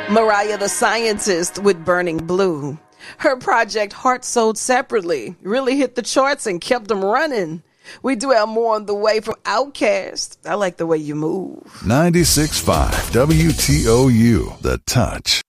Mariah the Scientist with Burning Blue. Her project Heart Sold Separately really hit the charts and kept them running. We do have more on the way from Outkast. I like the way you move. 96.5 WTOU, The Touch.